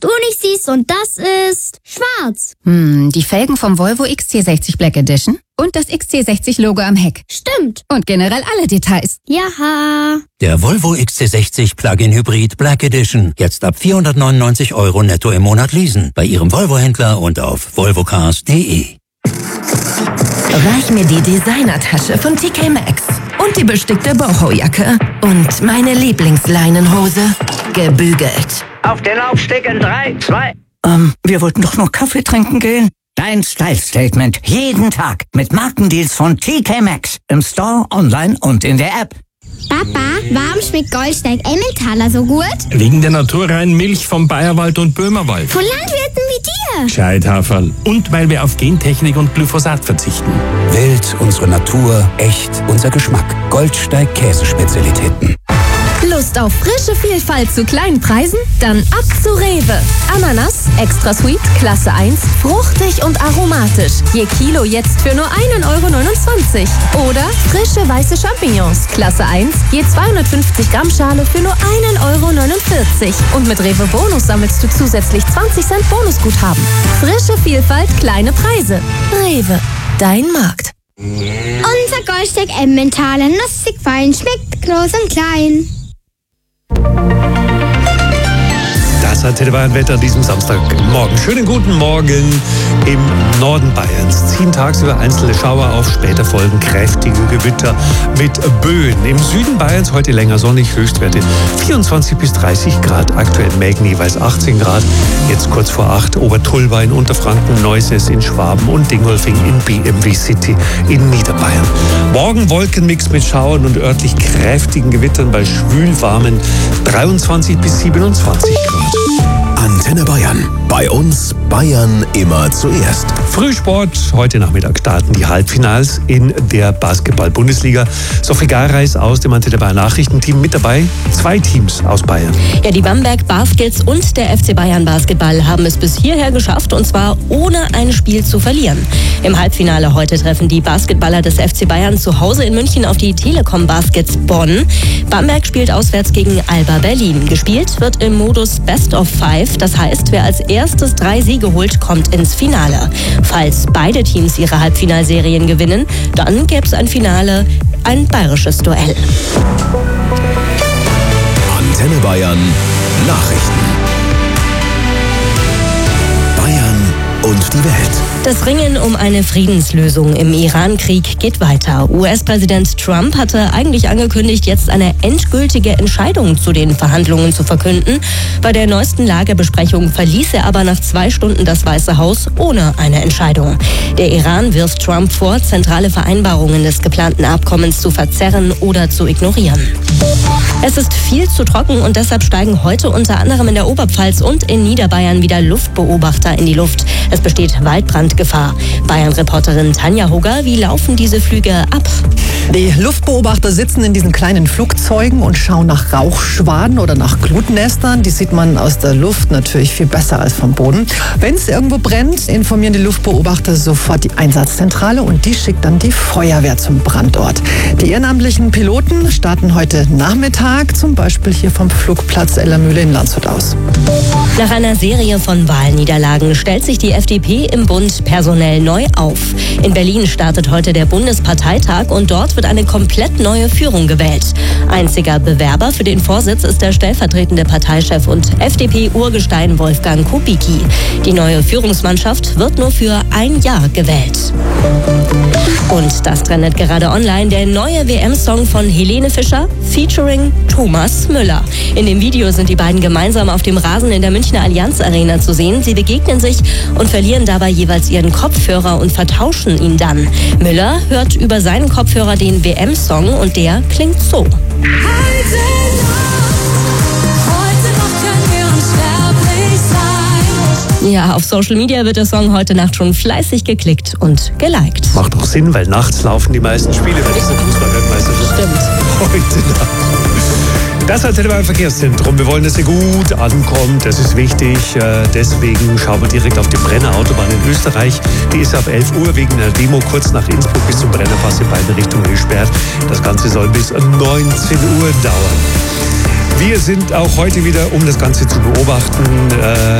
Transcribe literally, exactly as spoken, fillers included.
du nicht siehst und das ist schwarz. Hm, die Felgen vom Volvo X C sechzig Black Edition und das X C sechzig Logo am Heck. Stimmt. Und generell alle Details. Jaha. Der Volvo X C sechzig Plug-in Hybrid Black Edition. Jetzt ab vierhundertneunundneunzig Euro netto im Monat leasen. Bei Ihrem Volvo-Händler und auf volvocars punkt de. Reich mir die Designertasche von T K Maxx und die bestickte Boho-Jacke und meine Lieblingsleinenhose, gebügelt. Auf den Laufsteg in drei, zwei. Ähm, wir wollten doch nur Kaffee trinken gehen. Dein Style-Statement jeden Tag mit Markendeals von T K Maxx. Im Store, online und in der App. Papa, warum schmeckt Goldsteig Emmentaler so gut? Wegen der naturreinen Milch vom Bayerwald und Böhmerwald. Von Landwirten wie dir. Scheithaferl. Und weil wir auf Gentechnik und Glyphosat verzichten. Wild, unsere Natur, echt, unser Geschmack. Goldsteig Käsespezialitäten. Lust auf frische Vielfalt zu kleinen Preisen? Dann ab zu Rewe. Ananas, extra sweet, Klasse eins, fruchtig und aromatisch. Je Kilo jetzt für nur ein Euro neunundzwanzig. Oder frische weiße Champignons, Klasse eins, je zweihundertfünfzig Gramm Schale für nur ein Euro neunundvierzig. Und mit Rewe Bonus sammelst du zusätzlich zwanzig Cent Bonusguthaben. Frische Vielfalt, kleine Preise. Rewe, dein Markt. Unser Goldsteig Emmentaler, nussig fein, schmeckt groß und klein. Das hat Bayern-Wetter diesem Samstagmorgen. Schönen guten Morgen im Norden Bayerns. Ziehen tagsüber einzelne Schauer auf, später folgen kräftige Gewitter mit Böen. Im Süden Bayerns heute länger sonnig, Höchstwerte vierundzwanzig bis dreißig Grad. Aktuell Mägen jeweils achtzehn Grad. Jetzt kurz vor acht Obertulba in Unterfranken, Neuses in Schwaben und Dingolfing in B M W City in Niederbayern. Morgen Wolkenmix mit Schauern und örtlich kräftigen Gewittern bei schwülwarmen dreiundzwanzig bis siebenundzwanzig Grad. Antenne Bayern. Bei uns Bayern immer zuerst. Frühsport. Heute Nachmittag starten die Halbfinals in der Basketball-Bundesliga. Sophie Gareis aus dem Antenne Bayern Nachrichtenteam mit dabei. Zwei Teams aus Bayern. Ja, die Bamberg Baskets und der F C Bayern Basketball haben es bis hierher geschafft, und zwar ohne ein Spiel zu verlieren. Im Halbfinale heute treffen die Basketballer des F C Bayern zu Hause in München auf die Telekom Baskets Bonn. Bamberg spielt auswärts gegen Alba Berlin. Gespielt wird im Modus Best of Five. Das heißt, wer als erstes drei Siege holt, kommt ins Finale. Falls beide Teams ihre Halbfinalserien gewinnen, dann gäbe es ein Finale, ein bayerisches Duell. Antenne Bayern Nachrichten. Bayern und die Welt. Das Ringen um eine Friedenslösung im Iran-Krieg geht weiter. U S-Präsident Trump hatte eigentlich angekündigt, jetzt eine endgültige Entscheidung zu den Verhandlungen zu verkünden. Bei der neuesten Lagebesprechung verließ er aber nach zwei Stunden das Weiße Haus ohne eine Entscheidung. Der Iran wirft Trump vor, zentrale Vereinbarungen des geplanten Abkommens zu verzerren oder zu ignorieren. Es ist viel zu trocken und deshalb steigen heute unter anderem in der Oberpfalz und in Niederbayern wieder Luftbeobachter in die Luft. Es besteht Waldbrandgefahr. Bayern-Reporterin Tanja Hugger, wie laufen diese Flüge ab? Die Luftbeobachter sitzen in diesen kleinen Flugzeugen und schauen nach Rauchschwaden oder nach Glutnestern. Die sieht man aus der Luft natürlich viel besser als vom Boden. Wenn es irgendwo brennt, informieren die Luftbeobachter sofort die Einsatzzentrale und die schickt dann die Feuerwehr zum Brandort. Die ehrenamtlichen Piloten starten heute Nachmittag, zum Beispiel hier vom Flugplatz Ellermühle in Landshut aus. Nach einer Serie von Wahlniederlagen stellt sich die F D P im Bund personell neu auf. In Berlin startet heute der Bundesparteitag und dort wird eine komplett neue Führung gewählt. Einziger Bewerber für den Vorsitz ist der stellvertretende Parteichef und F D P-Urgestein Wolfgang Kubicki. Die neue Führungsmannschaft wird nur für ein Jahr gewählt. Und das trendet gerade online, der neue W M-Song von Helene Fischer featuring Thomas Müller. In dem Video sind die beiden gemeinsam auf dem Rasen in der Münchner Allianz Arena zu sehen. Sie begegnen sich und verlieren dabei jeweils ihren Kopfhörer und vertauschen ihn dann. Müller hört über seinen Kopfhörer den W M-Song und der klingt so. Ja, auf Social Media wird der Song heute Nacht schon fleißig geklickt und geliked. Macht doch Sinn, weil nachts laufen die meisten Spiele bei dieser Fußball-Weltmeisterschaft. Stimmt. Heute Nacht. Das hat Telebayern Verkehrszentrum. Wir wollen, dass ihr gut ankommt. Das ist wichtig. Deswegen schauen wir direkt auf die Brenner Autobahn in Österreich. Die ist ab elf Uhr wegen einer Demo kurz nach Innsbruck bis zum Brennerpass in beide Richtungen gesperrt. Das Ganze soll bis neunzehn Uhr dauern. Wir sind auch heute wieder, um das Ganze zu beobachten, äh,